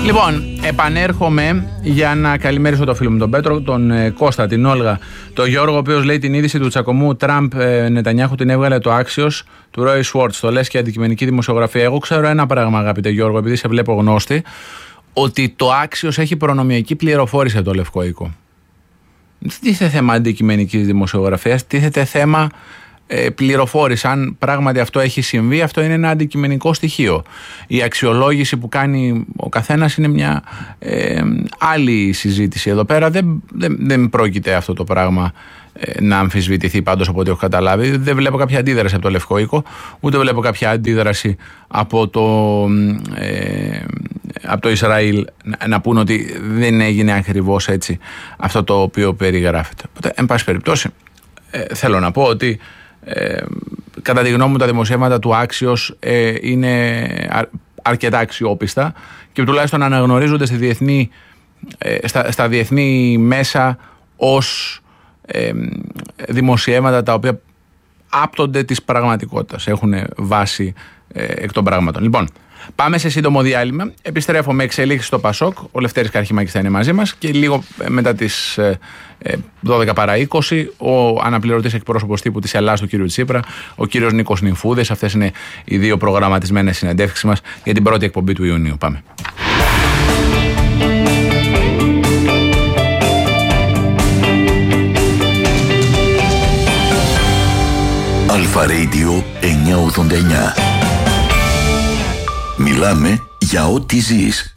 Λοιπόν, επανέρχομαι για να καλημερίσω τον φίλο μου τον Πέτρο, τον Κώστα, την Όλγα, τον Γιώργο, ο οποίος λέει την είδηση του τσακωμού Τραμπ-Νετανιάχου την έβγαλε το Axios του Roy Schwartz. Το λες και αντικειμενική δημοσιογραφία. Εγώ ξέρω ένα πράγμα, αγαπητέ Γιώργο, επειδή σε βλέπω γνώστη, ότι το Axios έχει προνομιακή πληροφόρηση από το Λευκό Οίκο. Δεν τίθεται θέμα αντικειμενικής δημοσιογραφίας, τίθεται θέμα πληροφόρηση. Αν πράγματι αυτό έχει συμβεί, αυτό είναι ένα αντικειμενικό στοιχείο. Η αξιολόγηση που κάνει ο καθένας είναι μια άλλη συζήτηση. Εδώ πέρα δεν πρόκειται αυτό το πράγμα να αμφισβητηθεί, πάντως από ό,τι έχω καταλάβει. Δεν βλέπω κάποια αντίδραση από το Λευκό Οίκο, ούτε βλέπω κάποια αντίδραση από το Ισραήλ να πούν ότι δεν έγινε ακριβώς έτσι αυτό το οποίο περιγράφεται. Οπότε, εν πάση περιπτώσει, θέλω να πω ότι κατά τη γνώμη μου τα δημοσιεύματα του Axios είναι αρκετά αξιόπιστα και τουλάχιστον αναγνωρίζονται στα διεθνή μέσα ως δημοσιεύματα τα οποία άπτονται της πραγματικότητας, έχουν βάση εκ των πράγματων. Λοιπόν, πάμε σε σύντομο διάλειμμα. Επιστρέφω με εξελίξεις στο Πασόκ. Ο Λευτέρης Καρχημάκης θα είναι μαζί μας και λίγο μετά τις 12 παρά 20 ο αναπληρωτής εκπρόσωπος τύπου της Ελλάδας του κ. Τσίπρα, ο κ. Νίκος Νυμφούδης. Αυτές είναι οι δύο προγραμματισμένες συνεντεύξεις μας για την πρώτη εκπομπή του Ιουνίου. Πάμε. Αλφα Radio 989. Μιλάμε για ό,τι ζεις.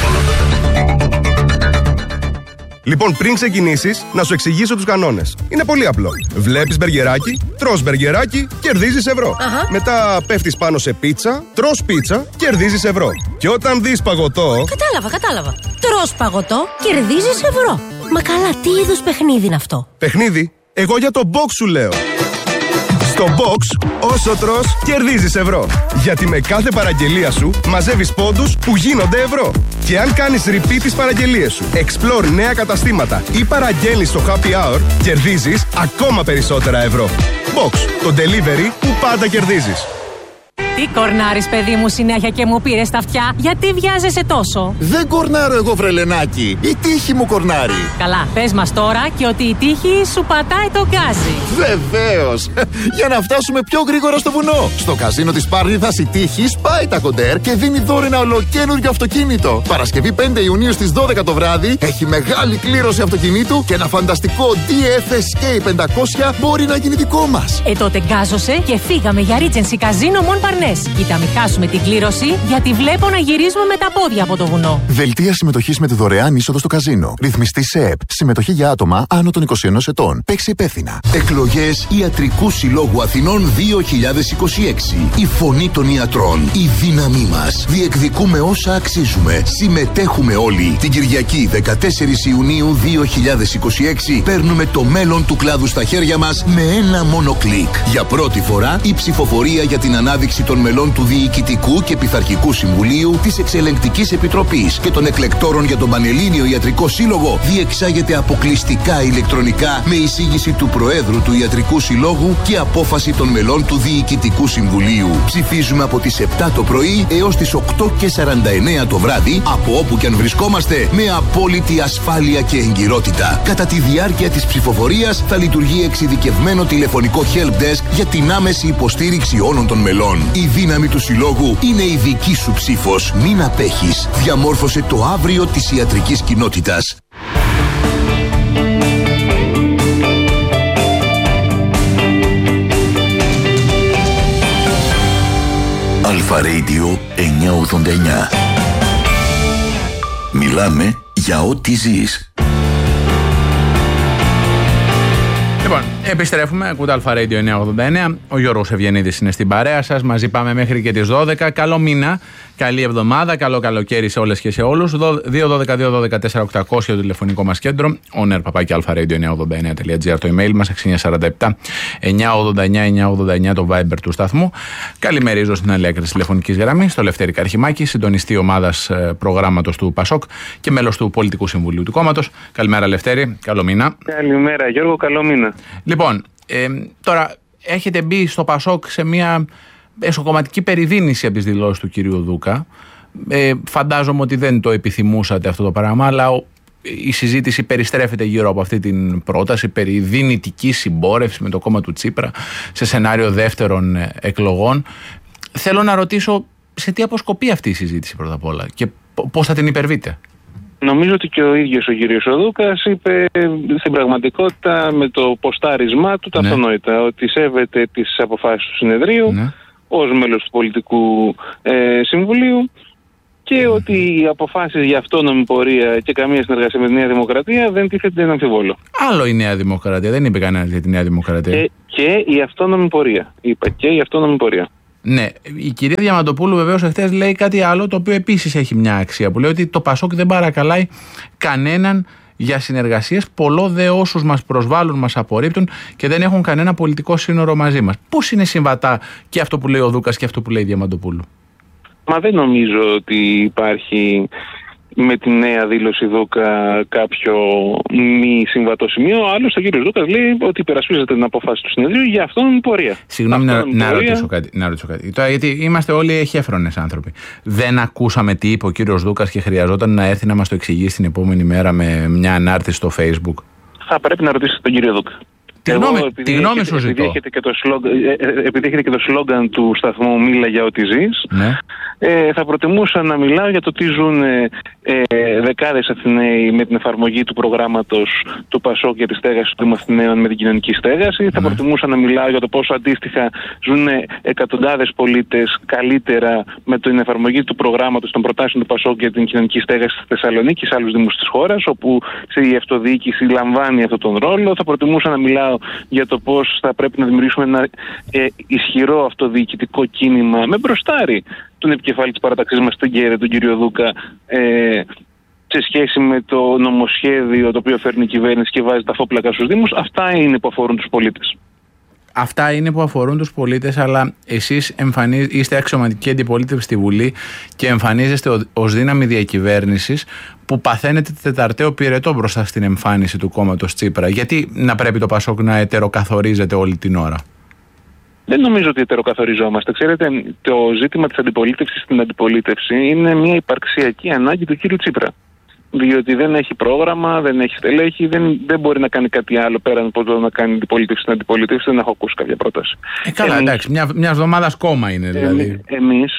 Λοιπόν, πριν ξεκινήσεις, να σου εξηγήσω τους κανόνες. Είναι πολύ απλό. Βλέπεις μπεργκεράκι, τρως μπεργκεράκι, κερδίζεις ευρώ. Μετά πέφτεις πάνω σε πίτσα, τρως πίτσα, κερδίζεις ευρώ. Και όταν δεις παγωτό... Κατάλαβα. Τρως παγωτό, κερδίζεις ευρώ. Μα καλά, τι είδους παιχνίδι είναι αυτό? Παιχνίδι? Εγώ για το box σου λέω. Στο box, όσο τρως, κερδίζεις ευρώ. Γιατί με κάθε παραγγελία σου μαζεύεις πόντους που γίνονται ευρώ. Και αν κάνεις repeat τις παραγγελίες σου, explore νέα καταστήματα ή παραγγέλνεις στο happy hour, κερδίζεις ακόμα περισσότερα ευρώ. Box, το delivery που πάντα κερδίζεις. Τι κορνάρεις, παιδί μου, συνέχεια και μου πήρες τα αυτιά? Γιατί βιάζεσαι τόσο? Δεν κορνάρω εγώ, βρελενάκι. Η τύχη μου κορνάρει. Καλά, πες μας τώρα και ότι η τύχη σου πατάει το γκάζι. Βεβαίως. Για να φτάσουμε πιο γρήγορα στο βουνό. Στο καζίνο της Πάρνηθας η τύχη σπάει τα κοντέρ και δίνει δώρο ένα ολοκαίνουργιο αυτοκίνητο. Παρασκευή 5 Ιουνίου στις 12 το βράδυ έχει μεγάλη κλήρωση αυτοκινήτου και ένα φανταστικό DF Escape 500 μπορεί να γίνει δικό μας. Τότε γκάζωσε και φύγαμε για Regency Casino Mon Parnes. Κοίτα, μην χάσουμε την κλήρωση, γιατί βλέπω να γυρίζουμε με τα πόδια από το βουνό. Δελτία συμμετοχής με τη δωρεάν είσοδο στο καζίνο. Ρυθμιστή ΣΕΕΠ. Συμμετοχή για άτομα άνω των 21 ετών. Παίξει υπεύθυνα. Εκλογές Ιατρικού Συλλόγου Αθηνών 2026. Η φωνή των ιατρών. Η δύναμή μας. Διεκδικούμε όσα αξίζουμε. Συμμετέχουμε όλοι. Την Κυριακή 14 Ιουνίου 2026 παίρνουμε το μέλλον του κλάδου στα χέρια μας με ένα μόνο κλικ. Για πρώτη φορά η ψηφοφορία για την ανάδειξη των μελών του Διοικητικού και Πειθαρχικού Συμβουλίου, της Εξελεγκτικής Επιτροπής και των εκλεκτόρων για τον Πανελλήνιο Ιατρικό Σύλλογο διεξάγεται αποκλειστικά ηλεκτρονικά με εισήγηση του Προέδρου του Ιατρικού Συλλόγου και απόφαση των μελών του Διοικητικού Συμβουλίου. Ψηφίζουμε από τις 7 το πρωί έως τις 8:49 το βράδυ, από όπου και αν βρισκόμαστε, με απόλυτη ασφάλεια και εγκυρότητα. Κατά τη διάρκεια της ψηφοφορίας θα λειτουργεί εξειδικευμένο τηλεφωνικό helpdesk για την άμεση υποστήριξη όλων των μελών. Η δύναμη του Συλλόγου είναι η δική σου ψήφος. Μην απέχεις. Διαμόρφωσε το αύριο της ιατρικής κοινότητας. Αλφα Radio 989. Μιλάμε για ό,τι ζεις. Λοιπόν, επιστρέφουμε. Ακούτε Αλφα Radio 989. Ο Γιώργος Ευγενίδης είναι στην παρέα σας. Μαζί πάμε μέχρι και τις 12. Καλό μήνα, καλή εβδομάδα, καλό καλοκαίρι σε όλες και σε όλους. 2-12-2-12-4-800 το τηλεφωνικό μας κέντρο. oner@alpharadio989.gr το email μας. 6947 989 το Viber του σταθμού. Καλημερίζω στην άλλη άκρη της τηλεφωνικής γραμμής, στο Λευτέρη Καρχημάκη, συντονιστή ομάδας προγράμματος του Πασόκ και μέλος του Πολιτικού Συμβουλίου του κόμματος. Καλημέρα, Λευτέρη. Καλό μήνα. Καλημέρα, Γιώργο. Καλό μήνα. Λοιπόν, τώρα έχετε μπει στο Πασόκ σε μια εσωκομματική περιδίνηση από τις δηλώσεις του κυρίου Δούκα, Φαντάζομαι ότι δεν το επιθυμούσατε αυτό το πράγμα, αλλά η συζήτηση περιστρέφεται γύρω από αυτή την πρόταση περί δυνητικής συμπόρευσης με το κόμμα του Τσίπρα σε σενάριο δεύτερων εκλογών. Θέλω να ρωτήσω σε τι αποσκοπεί αυτή η συζήτηση πρώτα απ' όλα και πώς θα την υπερβείτε. Νομίζω ότι και ο ίδιος ο κύριος Οδούκας είπε στην πραγματικότητα με το ποστάρισμά του τα αυτονόητα, ότι σέβεται τις αποφάσεις του συνεδρίου ως μέλος του πολιτικού συμβουλίου και ότι οι αποφάσεις για αυτόνομη πορεία και καμία συνεργασία με τη Νέα Δημοκρατία δεν τίθεται να αμφιβόλο. Άλλο η Νέα Δημοκρατία, δεν είπε κανένας για τη Νέα Δημοκρατία. Και η αυτόνομη πορεία. Είπα και η αυτόνομη πορεία. Ναι, η κυρία Διαμαντοπούλου βεβαίως εχθές λέει κάτι άλλο το οποίο επίσης έχει μια αξία, που λέει ότι το Πασόκ δεν παρακαλάει κανέναν για συνεργασίες, πολλό δε όσους μας προσβάλλουν, μας απορρίπτουν και δεν έχουν κανένα πολιτικό σύνορο μαζί μας. Πώς είναι συμβατά και αυτό που λέει ο Δούκας και αυτό που λέει η Διαμαντοπούλου? Μα δεν νομίζω ότι υπάρχει με τη νέα δήλωση Δούκα κάποιο μη συμβατό σημείο. Άλλωστε ο κύριος Δούκας λέει ότι υπερασπίζεται την απόφαση του συνεδρίου για αυτόν την πορεία. Συγγνώμη να ρωτήσω κάτι. Τώρα, γιατί είμαστε όλοι εχέφρονες άνθρωποι. Δεν ακούσαμε τι είπε ο κύριος Δούκας και χρειαζόταν να έρθει να μας το εξηγήσει την επόμενη μέρα με μια ανάρτηση στο Facebook? Θα πρέπει να ρωτήσετε τον κύριο Δούκα. Τη γνώμη σου ζητώ. Επειδή έχετε και το σλόγγαν του σταθμού «Μίλα για ό,τι ζεις», θα προτιμούσα να μιλάω για το τι ζουν δεκάδες Αθηναίοι με την εφαρμογή του προγράμματος του Πασόκ για τη στέγαση των Αθηναίων με την κοινωνική στέγαση. Θα προτιμούσα να μιλάω για το πόσο αντίστοιχα ζουν εκατοντάδες πολίτες καλύτερα με την εφαρμογή του προγράμματος των προτάσεων του Πασόκ για την κοινωνική στέγαση στη Θεσσαλονίκη και σε άλλους δήμους της χώρας, όπου η αυτοδιοίκηση λαμβάνει αυτόν τον ρόλο. Θα προτιμούσα να μιλάω για το πώς θα πρέπει να δημιουργήσουμε ένα ισχυρό αυτοδιοικητικό κίνημα με μπροστάρι τον επικεφαλή της παραταξής μας, τον κύριο Δούκα, σε σχέση με το νομοσχέδιο το οποίο φέρνει η κυβέρνηση και βάζει τα φόπλακα στους Δήμους. Αυτά είναι που αφορούν τους πολίτες. Αυτά είναι που αφορούν τους πολίτες, αλλά εσείς είστε αξιωματική αντιπολίτευση στη Βουλή και εμφανίζεστε ως δύναμη διακυβέρνησης που παθαίνετε τεταρταίο πυρετό μπροστά στην εμφάνιση του κόμματος Τσίπρα. Γιατί να πρέπει το Πασόκ να ετεροκαθορίζεται όλη την ώρα? Δεν νομίζω ότι ετεροκαθοριζόμαστε. Ξέρετε, το ζήτημα της αντιπολίτευσης στην αντιπολίτευση είναι μια υπαρξιακή ανάγκη του κύριου Τσίπρα. Διότι δεν έχει πρόγραμμα, δεν έχει στελέχη, δεν μπορεί να κάνει κάτι άλλο πέραν από το να κάνει αντιπολίτευση στην αντιπολίτευση. Δεν έχω ακούσει κάποια πρόταση. Καλά, εντάξει, μια εβδομάδα κόμμα είναι δηλαδή. Εμείς,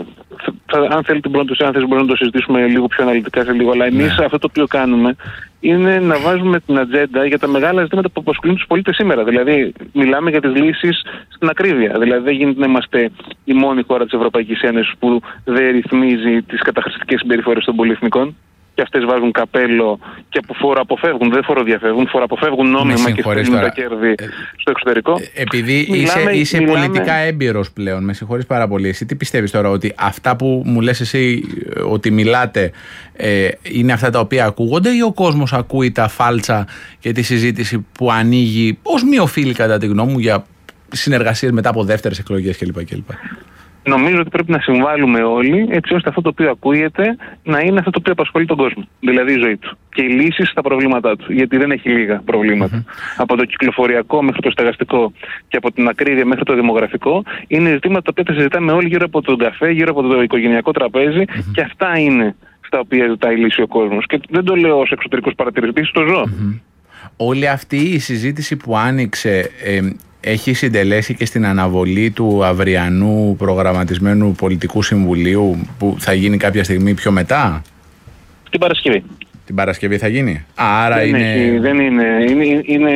αν θέλετε μπορούμε να το συζητήσουμε λίγο πιο αναλυτικά σε λίγο, αλλά εμείς αυτό το οποίο κάνουμε είναι να βάζουμε την ατζέντα για τα μεγάλα ζητήματα που απασχολούν τους πολίτες σήμερα. Δηλαδή, μιλάμε για τις λύσεις στην ακρίβεια. Δηλαδή, δεν γίνεται να είμαστε η μόνη χώρα της Ευρωπαϊκής Ένωσης που δεν ρυθμίζει τις καταχρηστικές συμπεριφορές των πολυεθνικών. Και αυτές βάζουν καπέλο και φοροαποφεύγουν, δεν φοροδιαφεύγουν, φοροαποφεύγουν νόμιμα και στέλνουν τα κέρδη στο εξωτερικό. Επειδή είσαι πολιτικά έμπειρος πλέον, με συγχωρείς πάρα πολύ. Εσύ τι πιστεύεις τώρα, ότι αυτά που μου λες εσύ ότι μιλάτε είναι αυτά τα οποία ακούγονται, ή ο κόσμος ακούει τα φάλτσα και τη συζήτηση που ανοίγει ως μη οφείλει κατά τη γνώμη μου για συνεργασίες μετά από δεύτερες εκλογές κλπ. Νομίζω ότι πρέπει να συμβάλλουμε όλοι έτσι ώστε αυτό το οποίο ακούγεται να είναι αυτό το οποίο απασχολεί τον κόσμο. Δηλαδή η ζωή του και οι λύσεις στα προβλήματά του. Γιατί δεν έχει λίγα προβλήματα. Από το κυκλοφοριακό μέχρι το στεγαστικό και από την ακρίβεια μέχρι το δημογραφικό, είναι ζητήματα τα οποία τα συζητάμε όλοι γύρω από τον καφέ, γύρω από το οικογενειακό τραπέζι, και αυτά είναι στα οποία ζητάει λύση ο κόσμος. Και δεν το λέω ως εξωτερικός παρατηρητής, το ζω. Όλη αυτή η συζήτηση που άνοιξε έχει συντελέσει και στην αναβολή του αυριανού προγραμματισμένου πολιτικού συμβουλίου που θα γίνει κάποια στιγμή πιο μετά? Την Παρασκευή. Την Παρασκευή θα γίνει. Άρα δεν είναι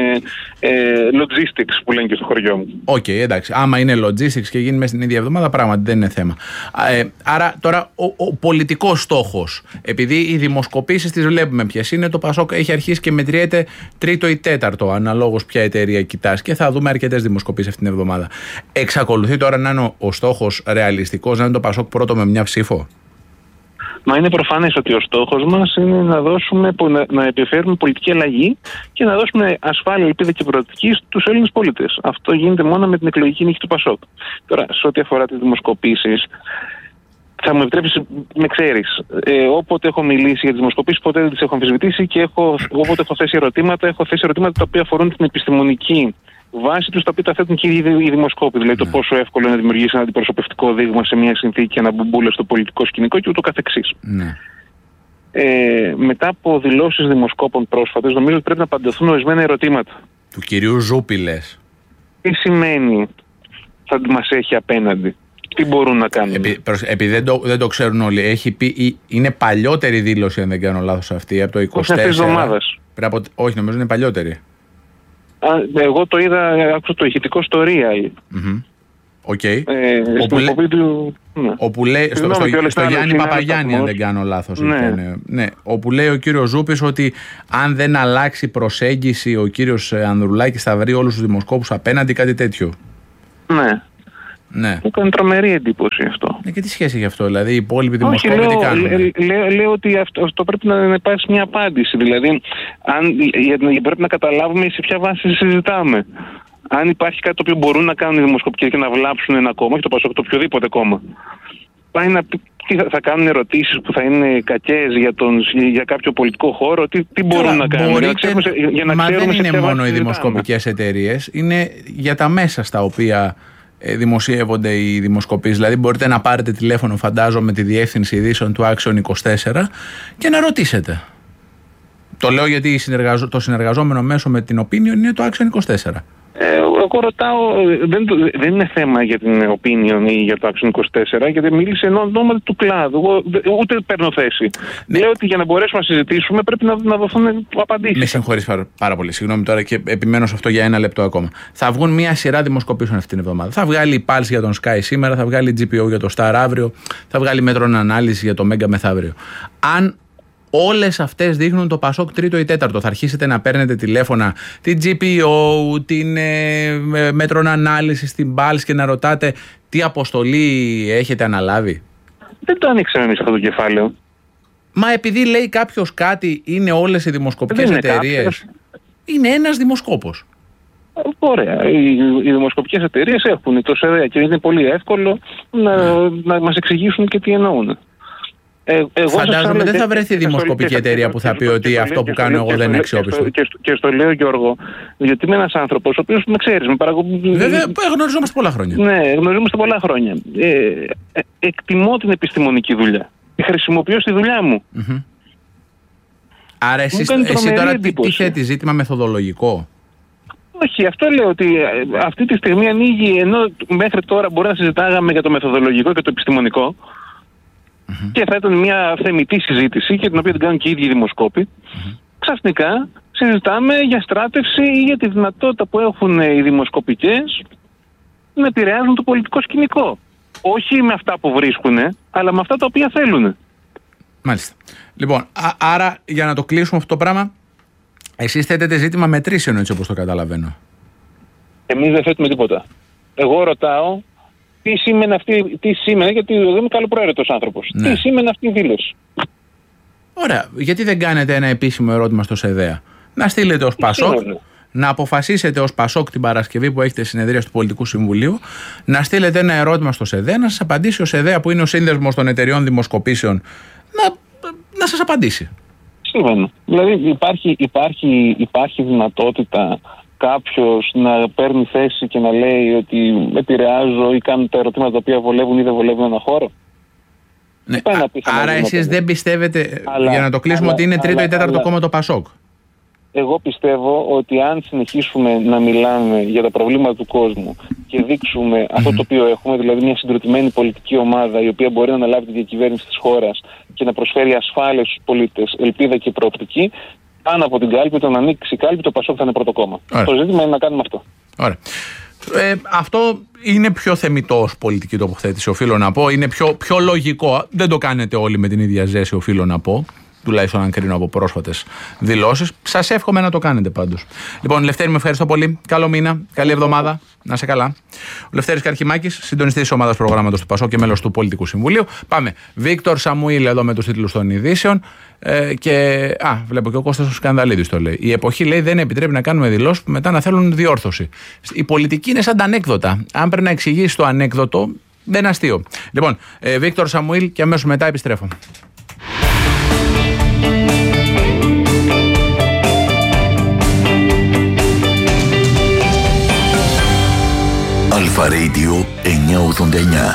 logistics που λένε και στο χωριό μου. Οκ, εντάξει. Άμα είναι logistics και γίνει μέσα στην ίδια εβδομάδα, πράγματι δεν είναι θέμα. Άρα τώρα ο πολιτικός στόχος, επειδή οι δημοσκοπήσεις τις βλέπουμε ποιες είναι, το Πασόκ έχει αρχίσει και μετριέται τρίτο ή τέταρτο, αναλόγως ποια εταιρεία κοιτάς, και θα δούμε αρκετές δημοσκοπήσεις αυτήν την εβδομάδα. Εξακολουθεί τώρα να είναι ο στόχος ρεαλιστικός, να είναι το Πασόκ πρώτο με μια ψήφο? Μα είναι προφανές ότι ο στόχος μας είναι να επιφέρουμε πολιτική αλλαγή και να δώσουμε ασφάλεια, ελπίδα και προοπτική στους Έλληνες πολίτες. Αυτό γίνεται μόνο με την εκλογική νίκη του Πασόκ. Τώρα, σε ό,τι αφορά τις δημοσκοπήσεις, θα μου επιτρέψεις, με ξέρεις, όποτε έχω μιλήσει για τις δημοσκοπήσεις, ποτέ δεν τις έχω αμφισβητήσει, και όποτε έχω θέσει ερωτήματα τα οποία αφορούν την επιστημονική βάσει τους τα οποία τα θέτουν και οι δημοσκόποι. Δηλαδή το πόσο εύκολο είναι να δημιουργήσει ένα αντιπροσωπευτικό δείγμα σε μια συνθήκη, ένα μπουμπούλε στο πολιτικό σκηνικό και ούτω καθεξής. Ναι. Μετά από δηλώσεις δημοσκόπων πρόσφατες, νομίζω ότι πρέπει να απαντηθούν ορισμένα ερωτήματα. Του κυρίου Ζούπη, λες. Τι σημαίνει θα μας έχει απέναντι, τι μπορούν να κάνουν. Επειδή δεν το ξέρουν όλοι, έχει πει, είναι παλιότερη δήλωση, αν δεν κάνω λάθος αυτή, από το 24. Όχι αυτής της εβδομάδας. Όχι, νομίζω είναι παλιότερη. Εγώ το είδα, άκουσα το ηχητικό στο Real. Οκ. Όπου λέει, στο Γιάννη Παπαγιάννη, αν δεν κάνω λάθος. Ναι. Όπου λέει ο κύριος Ζούπης ότι αν δεν αλλάξει προσέγγιση ο κύριος Ανδρουλάκης θα βρει όλους τους δημοσκόπους απέναντι, κάτι τέτοιο. Ναι. Μου έκανε τρομερή εντύπωση αυτό. Και τι σχέση έχει αυτό, δηλαδή οι υπόλοιποι δημοσκόποι τι κάνουν? Λέω ότι αυτό πρέπει να υπάρξει μια απάντηση. Δηλαδή, πρέπει να καταλάβουμε σε ποια βάση συζητάμε. Αν υπάρχει κάτι το οποίο μπορούν να κάνουν οι δημοσκοπικές και να βλάψουν ένα κόμμα, όχι το ΠΑΣΟΚ, το οποιοδήποτε κόμμα, πάει να πει, θα κάνουν ερωτήσεις που θα είναι κακές για κάποιο πολιτικό χώρο, τι μπορούν να κάνουν. Μα δεν είναι μόνο οι δημοσκοπικές εταιρείες, είναι για τα μέσα στα οποία δημοσιεύονται οι δημοσκοπήσεις. Δηλαδή μπορείτε να πάρετε τηλέφωνο, φαντάζομαι, τη διεύθυνση ειδήσεων του Action 24 και να ρωτήσετε. Το λέω γιατί το συνεργαζόμενο μέσο με την Opinion είναι το Action 24. Εγώ ρωτάω, δεν είναι θέμα για την Opinion ή για το Action 24, γιατί μίλησε εν ονόματι του κλάδου. Εγώ ούτε παίρνω θέση. Ναι. Λέω ότι για να μπορέσουμε να συζητήσουμε πρέπει να δοθούν απαντήσεις. Με συγχωρείς πάρα πολύ. Συγγνώμη τώρα και επιμένω σε αυτό για ένα λεπτό ακόμα. Θα βγουν μια σειρά δημοσκοπήσεων αυτήν την εβδομάδα. Θα βγάλει η Pulse για τον Sky σήμερα, θα βγάλει η GPO για το Star αύριο, θα βγάλει Μέτρων Ανάλυση για το Mega μεθαύριο. Αν όλες αυτές δείχνουν το ΠΑΣΟΚ τρίτο ή τέταρτο, θα αρχίσετε να παίρνετε τηλέφωνα την GPO, την Μέτρων Ανάλυση, την Pulse και να ρωτάτε τι αποστολή έχετε αναλάβει? Δεν το ανοίξαμε εμείς αυτό το κεφάλαιο. Μα επειδή λέει κάποιος κάτι, είναι όλες οι δημοσκοπικές εταιρείες? Είναι ένας δημοσκόπος. Ωραία. Οι δημοσκοπικές εταιρείες έχουν το ΣΕΔΕΑ και είναι πολύ εύκολο να μας εξηγήσουν και τι εννοούν. Φαντάζομαι δεν θα βρεθεί δημοσκοπική εταιρεία που θα πει ότι αυτό που κάνω εγώ δεν είναι αξιόπιστο. Και στο λέω, Γιώργο, γιατί είμαι ένας άνθρωπος ο οποίος με ξέρεις, Βέβαια, γνωριζόμαστε πολλά χρόνια. Ναι, γνωριζόμαστε πολλά χρόνια. Εκτιμώ την επιστημονική δουλειά. Τη χρησιμοποιώ στη δουλειά μου. Άρα εσύ τώρα τι θέτει, ζήτημα μεθοδολογικό? Όχι, αυτό λέω ότι αυτή τη στιγμή ανοίγει, ενώ μέχρι τώρα μπορεί να συζητάγαμε για το μεθοδολογικό και το επιστημονικό. Και θα ήταν μια θεμιτή συζήτηση και την οποία την κάνουν και οι ίδιοι δημοσκόποι. Ξαφνικά συζητάμε για στράτευση ή για τη δυνατότητα που έχουν οι δημοσκοπικές να επηρεάζουν το πολιτικό σκηνικό. Όχι με αυτά που βρίσκουν, αλλά με αυτά τα οποία θέλουν. Μάλιστα. Λοιπόν, άρα για να το κλείσουμε αυτό το πράγμα, εσείς θέτετε ζήτημα μετρήσεων, έτσι όπως το καταλαβαίνω. Εμείς δεν θέτουμε τίποτα. Εγώ ρωτάω τι σήμαινε, γιατί δεν είμαι καλοπροαίρετος άνθρωπος. Ναι. Τι σήμαινε αυτή η δήλωση? Ωραία. Γιατί δεν κάνετε ένα επίσημο ερώτημα στο ΣΕΔΕΑ? Να στείλετε ως ΠΑΣΟΚ, να αποφασίσετε ως ΠΑΣΟΚ την Παρασκευή που έχετε συνεδρία του Πολιτικού Συμβουλίου, να στείλετε ένα ερώτημα στο ΣΕΔΕΑ, να σας απαντήσει ο ΣΕΔΕΑ, που είναι ο σύνδεσμος των εταιριών δημοσκοπήσεων, να σας απαντήσει. Σύμφωνα. Δηλαδή υπάρχει δυνατότητα κάποιος να παίρνει θέση και να λέει ότι επηρεάζω ή κάνω τα ερωτήματα τα οποία βολεύουν ή δεν βολεύουν ένα χώρο? Ναι. Άρα εσείς δεν πιστεύετε, για να το κλείσουμε, ότι είναι τρίτο ή τέταρτο κόμμα το ΠΑΣΟΚ? Εγώ πιστεύω ότι αν συνεχίσουμε να μιλάμε για τα προβλήματα του κόσμου και δείξουμε αυτό το οποίο έχουμε, δηλαδή μια συντροτημένη πολιτική ομάδα η οποία μπορεί να αναλάβει τη διακυβέρνηση της χώρας και να προσφέρει ασφάλεια στους πολίτες, ελπίδα και προοπτική, πάνω από την κάλπη, το να ανοίξει η κάλπη, το ΠΑΣΟΚ θα είναι πρώτο κόμμα. Το ζήτημα είναι να κάνουμε αυτό. Ωραία. Αυτό είναι πιο θεμιτό ως πολιτική τοποθέτηση, οφείλω να πω. Είναι πιο λογικό. Δεν το κάνετε όλοι με την ίδια ζέση, οφείλω να πω. Τουλάχιστον αν κρίνω από πρόσφατες δηλώσεις. Σας εύχομαι να το κάνετε πάντως. Λοιπόν, Λευτέρη, με ευχαριστώ πολύ. Καλό μήνα, καλή εβδομάδα. Να είσαι καλά. Ο Λευτέρης Καρχιμάκης, συντονιστής της ομάδας προγράμματος του ΠΑΣΟΚ και μέλος του Πολιτικού Συμβουλίου. Πάμε. Βίκτορ Σαμουήλ εδώ με τους τίτλους των ειδήσεων. Βλέπω και ο Κώστας ο Σκανδαλίδης το λέει. Η εποχή, λέει, δεν επιτρέπει να κάνουμε δηλώσεις που μετά να θέλουν διόρθωση. Η πολιτική είναι σαν τα ανέκδοτα. Αν πρέπει να εξηγήσει το ανέκδοτο, δεν είναι αστείο. Λοιπόν, Βίκτορ Σαμουήλ και αμέσως μετά επιστρέφω. Αλφα Radio 989.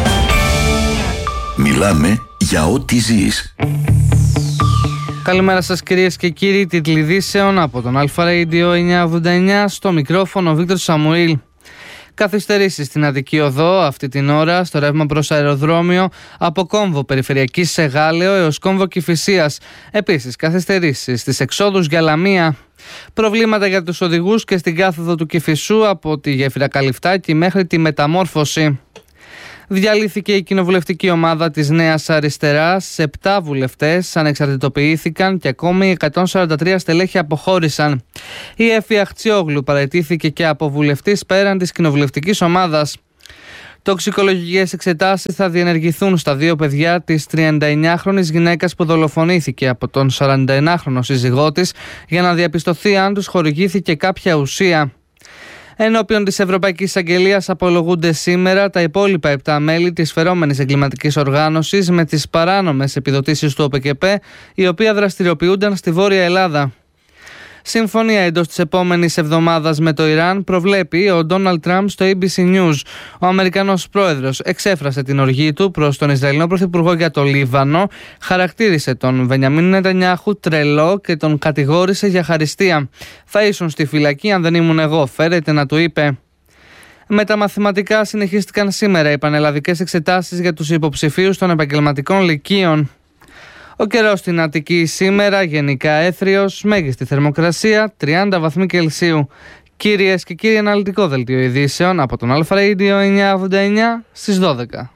Μιλάμε για ό,τι ζεις. Καλημέρα σας κυρίες και κύριοι, τίτλοι ειδήσεων από τον Αλφα Radio 989, στο μικρόφωνο Βίκτορ Σαμουήλ. Καθυστερήσεις στην Αττική Οδό αυτή την ώρα στο ρεύμα προς αεροδρόμιο από κόμβο Περιφερειακής σε Γάλεο έως κόμβο Κηφισίας. Επίσης καθυστερήσεις στις εξόδους για Λαμία. Προβλήματα για τους οδηγούς και στην κάθοδο του Κηφισού από τη γέφυρα Καλυφτάκη μέχρι τη Μεταμόρφωση. Διαλύθηκε η κοινοβουλευτική ομάδα της Νέας Αριστεράς, 7 βουλευτές ανεξαρτητοποιήθηκαν και ακόμη 143 στελέχη αποχώρησαν. Η Έφη Αχτσιόγλου παραιτήθηκε και από βουλευτής πέραν της κοινοβουλευτικής ομάδας. Τοξικολογικές εξετάσεις θα διενεργηθούν στα 2 παιδιά της 39χρονης γυναίκας που δολοφονήθηκε από τον 41χρονο σύζυγό της για να διαπιστωθεί αν τους χορηγήθηκε κάποια ουσία. Ενώπιον της Ευρωπαϊκής Αγγελίας απολογούνται σήμερα τα υπόλοιπα 7 μέλη της φερόμενης εγκληματικής οργάνωσης με τις παράνομες επιδοτήσεις του ΟΠΕΚΕΠΕ, οι οποίοι δραστηριοποιούνταν στη Βόρεια Ελλάδα. Συμφωνία εντός της επόμενης εβδομάδας με το Ιράν προβλέπει ο Ντόναλντ Τραμπ στο ABC News. Ο Αμερικανός πρόεδρος εξέφρασε την οργή του προς τον Ισραηλινό Πρωθυπουργό για το Λίβανο, χαρακτήρισε τον Μπενιαμίν Νετανιάχου τρελό και τον κατηγόρησε για χαριστία. «Θα ήσουν στη φυλακή αν δεν ήμουν εγώ», φέρεται να του είπε. Με τα μαθηματικά συνεχίστηκαν σήμερα οι πανελλαδικές εξετάσεις για τους υποψηφίους των επαγγελματικών λυκείων. Ο καιρός στην Αττική σήμερα γενικά έθριος, μέγιστη θερμοκρασία 30 βαθμοί Κελσίου. Κυρίες και κύριοι, αναλυτικό δελτίο ειδήσεων από τον Αλφα Radio 989 στις 12.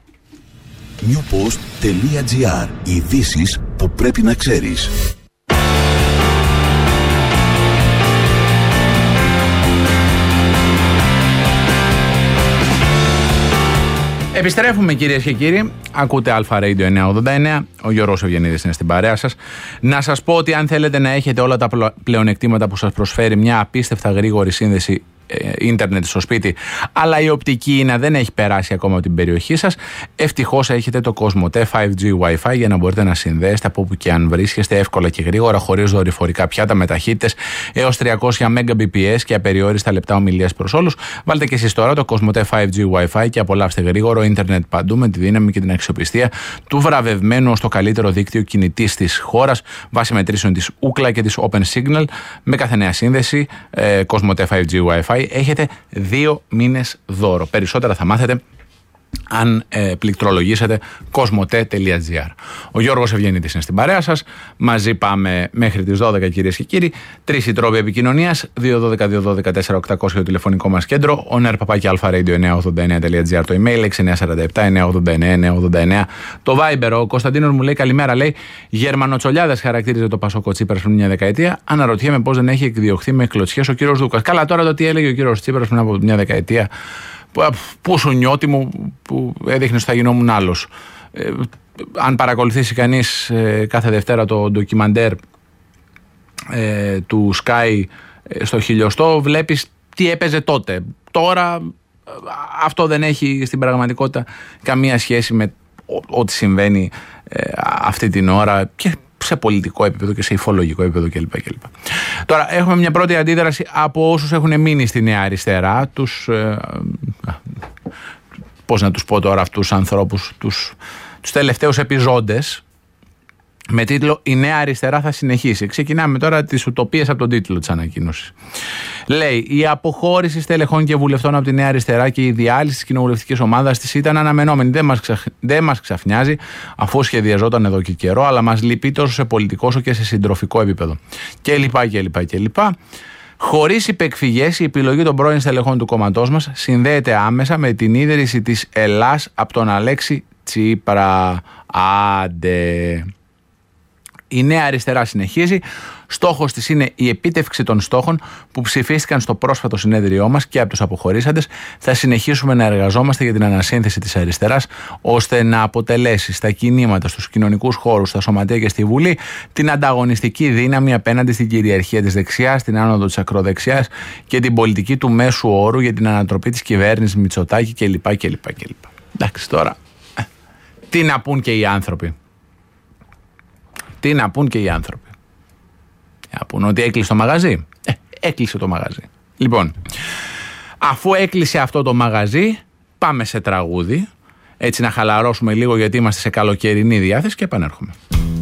newpost.gr. Ειδήσεις που πρέπει να ξέρεις. Επιστρέφουμε κυρίες και κύριοι, ακούτε Αλφα Radio 989, ο Γιώργος Ευγενίδης είναι στην παρέα σας. Να σας πω ότι αν θέλετε να έχετε όλα τα πλεονεκτήματα που σας προσφέρει μια απίστευτα γρήγορη σύνδεση ίντερνετ στο σπίτι, αλλά η οπτική ίνα δεν έχει περάσει ακόμα από την περιοχή σας, ευτυχώς έχετε το COSMOTE 5G Wi-Fi για να μπορείτε να συνδέσετε από όπου και αν βρίσκεστε εύκολα και γρήγορα, χωρίς δορυφορικά πιάτα, με ταχύτητες έως 300 Mbps και απεριόριστα λεπτά ομιλίας προς όλους. Βάλτε και εσείς τώρα το COSMOTE 5G Wi-Fi και απολαύστε γρήγορο ίντερνετ παντού με τη δύναμη και την αξιοπιστία του βραβευμένου ως το καλύτερο δίκτυο κινητής της χώρας βάσει μετρήσεων της Ookla και της Open Signal. Με κάθε νέα σύνδεση COSMOTE 5G Wi-Fi έχετε 2 μήνες δώρο. Περισσότερα θα μάθετε αν πληκτρολογήσετε cosmote.gr. Ο Γιώργος Ευγενίδης είναι στην παρέα σας. Μαζί πάμε μέχρι τις 12 κυρίες και κύριοι. 3 οι τρόποι επικοινωνίας: 212-212-4800 το τηλεφωνικό μας κέντρο, oner@alfaradio989.gr το email, 6947-989-989 το Viber. Ο Κωνσταντίνος μου λέει καλημέρα, λέει Γερμανοτσολιάδες χαρακτήριζε το Πασόκο Τσίπρας πριν μια δεκαετία. Αναρωτιέμαι πώς δεν έχει εκδιωχθεί με κλωτσιές ο κύριος Δούκας. Καλά, τώρα το τι έλεγε ο κύριος Τσίπρας πριν από μια δεκαετία. Πόσο νιώτη μου που έδειχνε ότι θα γινόμουν άλλος. Αν παρακολουθήσει κανείς κάθε Δευτέρα το ντοκιμαντέρ του Sky στο χιλιοστό, βλέπεις τι έπαιζε τότε. Τώρα αυτό δεν έχει στην πραγματικότητα καμία σχέση με ό,τι συμβαίνει αυτή την ώρα και σε πολιτικό επίπεδο και σε υφολογικό επίπεδο κλπ. Τώρα έχουμε μια πρώτη αντίδραση από όσους έχουν μείνει στη Νέα Αριστερά, πώς να τους πω τώρα αυτούς τους ανθρώπους, τους τελευταίους επιζώντες, με τίτλο «Η Νέα Αριστερά θα συνεχίσει». Ξεκινάμε τώρα τις ουτοπίες από τον τίτλο της ανακοίνωσης. Λέει: η αποχώρηση στελεχών και βουλευτών από τη Νέα Αριστερά και η διάλυση της κοινοβουλευτικής ομάδας της ήταν αναμενόμενη. Δεν μας ξαφνιάζει, αφού σχεδιαζόταν εδώ και καιρό, αλλά μας λυπεί τόσο σε πολιτικό όσο και σε συντροφικό επίπεδο. Κλπ. Χωρίς υπεκφυγές, η επιλογή των πρώην στελεχών του κόμματός μας συνδέεται άμεσα με την ίδρυση της Ελλάς από τον Αλέξη Τσίπρα. Άντε. Η Νέα Αριστερά συνεχίζει. Στόχος της είναι η επίτευξη των στόχων που ψηφίστηκαν στο πρόσφατο συνέδριό μας και από τους αποχωρήσαντες. Θα συνεχίσουμε να εργαζόμαστε για την ανασύνθεση της αριστεράς, ώστε να αποτελέσει στα κινήματα, στους κοινωνικούς χώρους, στα σωματεία και στη Βουλή την ανταγωνιστική δύναμη απέναντι στην κυριαρχία της δεξιάς, την άνοδο της ακροδεξιάς και την πολιτική του μέσου όρου για την ανατροπή της κυβέρνησης Μητσοτάκη κλπ. Εντάξει, τώρα τι να πούν και οι άνθρωποι. Να πούν ότι έκλεισε το μαγαζί. Έκλεισε το μαγαζί. Λοιπόν, Αφού έκλεισε αυτό το μαγαζί, πάμε σε τραγούδι. Έτσι να χαλαρώσουμε λίγο γιατί είμαστε σε καλοκαιρινή διάθεση και επανέρχομαι.